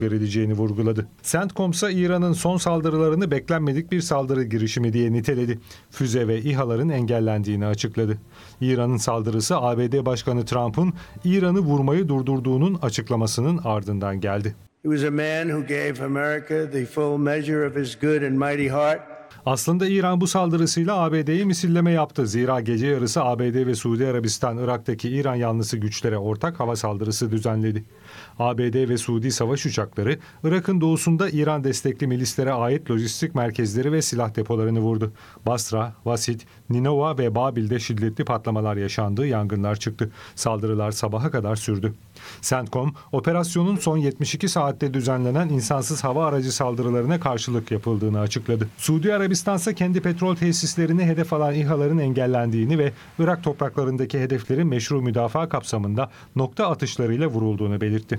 verileceğini vurguladı. CENTCOM ise İran'ın son saldırılarını beklenmedik bir saldırı girişimi diye niteledi. Füze ve İHA'ların engellendiğini açıkladı. İran'ın saldırısı ABD Başkanı Trump'ın İran'ı vurmayı durdurduğunun açıklamasının ardından geldi. He was a man who gave America the full measure of his good and mighty heart. Aslında İran bu saldırısıyla ABD'ye misilleme yaptı. Zira gece yarısı ABD ve Suudi Arabistan Irak'taki İran yanlısı güçlere ortak hava saldırısı düzenledi. ABD ve Suudi savaş uçakları Irak'ın doğusunda İran destekli milislere ait lojistik merkezleri ve silah depolarını vurdu. Basra, Vasit, Ninova ve Babil'de şiddetli patlamalar yaşandı, yangınlar çıktı. Saldırılar sabaha kadar sürdü. CENTCOM, operasyonun son 72 saatte düzenlenen insansız hava aracı saldırılarına karşılık yapıldığını açıkladı. Suudi Arabistan ise kendi petrol tesislerini hedef alan İHA'ların engellendiğini ve Irak topraklarındaki hedeflerin meşru müdafaa kapsamında nokta atışlarıyla vurulduğunu belirtti.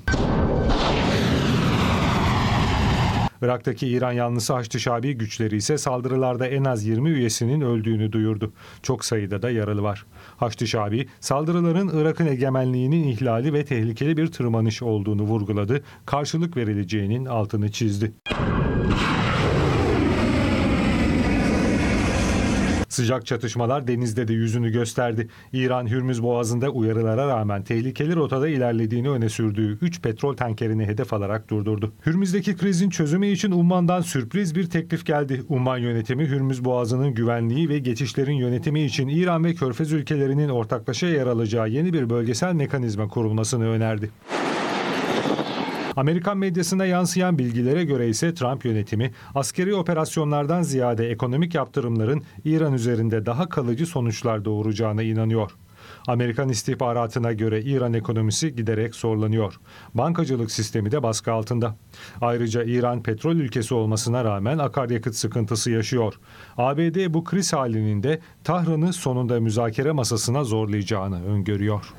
Irak'taki İran yanlısı Haçlı Şabi güçleri ise saldırılarda en az 20 üyesinin öldüğünü duyurdu. Çok sayıda da yaralı var. Haçlı Şabi, saldırıların Irak'ın egemenliğinin ihlali ve tehlikeli bir tırmanış olduğunu vurguladı, karşılık verileceğinin altını çizdi. Sıcak çatışmalar denizde de yüzünü gösterdi. İran, Hürmüz Boğazı'nda uyarılara rağmen tehlikeli rotada ilerlediğini öne sürdüğü 3 petrol tankerini hedef alarak durdurdu. Hürmüz'deki krizin çözümü için Umman'dan sürpriz bir teklif geldi. Umman yönetimi, Hürmüz Boğazı'nın güvenliği ve geçişlerin yönetimi için İran ve Körfez ülkelerinin ortaklaşa yer alacağı yeni bir bölgesel mekanizma kurulmasını önerdi. Amerikan medyasına yansıyan bilgilere göre ise Trump yönetimi askeri operasyonlardan ziyade ekonomik yaptırımların İran üzerinde daha kalıcı sonuçlar doğuracağına inanıyor. Amerikan istihbaratına göre İran ekonomisi giderek zorlanıyor. Bankacılık sistemi de baskı altında. Ayrıca İran petrol ülkesi olmasına rağmen akaryakıt sıkıntısı yaşıyor. ABD bu kriz halinin de Tahran'ı sonunda müzakere masasına zorlayacağını öngörüyor.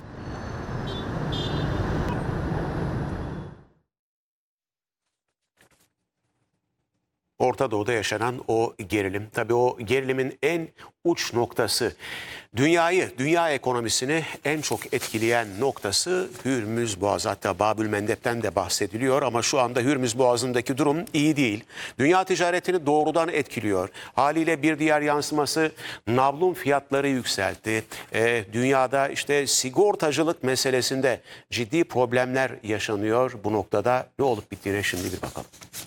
Orta Doğu'da yaşanan o gerilim, tabii o gerilimin en uç noktası, dünya ekonomisini en çok etkileyen noktası Hürmüz Boğazı. Hatta Babülmendeb'den de bahsediliyor ama şu anda Hürmüz Boğazı'ndaki durum iyi değil. Dünya ticaretini doğrudan etkiliyor. Haliyle bir diğer yansıması navlun fiyatları yükseltti. Dünyada işte sigortacılık meselesinde ciddi problemler yaşanıyor. Bu noktada ne olup bittiğine şimdi bir bakalım.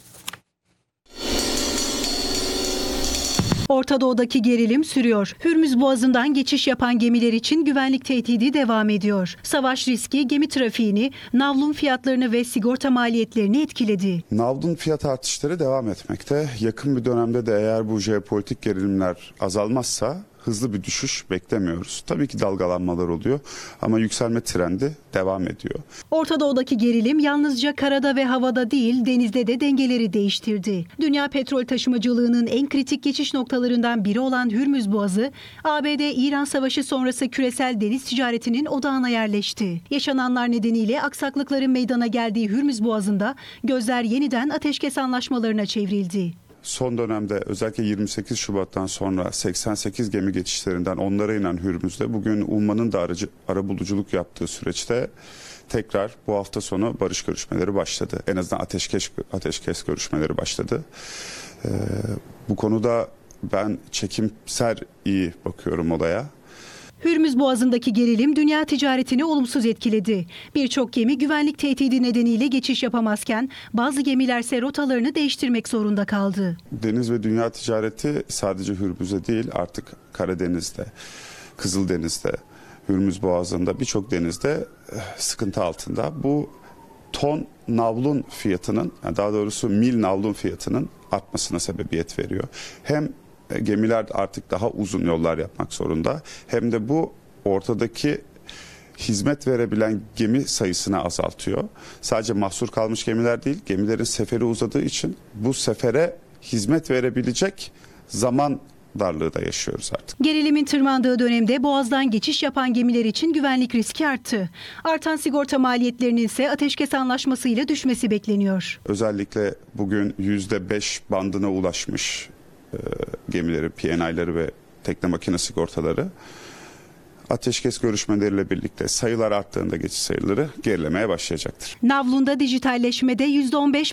Orta Doğu'daki gerilim sürüyor. Hürmüz Boğazı'ndan geçiş yapan gemiler için güvenlik tehdidi devam ediyor. Savaş riski gemi trafiğini, navlun fiyatlarını ve sigorta maliyetlerini etkiledi. Navlun fiyat artışları devam etmekte. Yakın bir dönemde de eğer bu jeopolitik gerilimler azalmazsa hızlı bir düşüş beklemiyoruz. Tabii ki dalgalanmalar oluyor ama yükselme trendi devam ediyor. Orta Doğu'daki gerilim yalnızca karada ve havada değil, denizde de dengeleri değiştirdi. Dünya petrol taşımacılığının en kritik geçiş noktalarından biri olan Hürmüz Boğazı, ABD-İran savaşı sonrası küresel deniz ticaretinin odağına yerleşti. Yaşananlar nedeniyle aksaklıkların meydana geldiği Hürmüz Boğazı'nda gözler yeniden ateşkes anlaşmalarına çevrildi. Son dönemde özellikle 28 Şubat'tan sonra 88 gemi geçişlerinden onlara inen Hürmüz'de bugün Umman'ın da arabuluculuk yaptığı süreçte tekrar bu hafta sonu barış görüşmeleri başladı. En azından ateşkes görüşmeleri başladı. Bu konuda ben çekimser iyi bakıyorum olaya. Hürmüz Boğazı'ndaki gerilim dünya ticaretini olumsuz etkiledi. Birçok gemi güvenlik tehdidi nedeniyle geçiş yapamazken bazı gemilerse rotalarını değiştirmek zorunda kaldı. Deniz ve dünya ticareti sadece Hürmüz'e değil artık Karadeniz'de, Kızıldeniz'de, Hürmüz Boğazı'nda birçok denizde sıkıntı altında. Bu ton navlun fiyatının, daha doğrusu mil navlun fiyatının artmasına sebebiyet veriyor. Hem gemiler artık daha uzun yollar yapmak zorunda. Hem de bu ortadaki hizmet verebilen gemi sayısını azaltıyor. Sadece mahsur kalmış gemiler değil, gemilerin seferi uzadığı için bu sefere hizmet verebilecek zaman darlığı da yaşıyoruz artık. Gerilimin tırmandığı dönemde Boğaz'dan geçiş yapan gemiler için güvenlik riski arttı. Artan sigorta maliyetlerinin ise ateşkes anlaşmasıyla düşmesi bekleniyor. Özellikle bugün %5 bandına ulaşmış gemileri, P&I'leri ve tekne makine sigortaları ateşkes görüşmeleriyle birlikte sayılar arttığında geçiş sayıları gerilemeye başlayacaktır. Navlun'da dijitalleşmede %15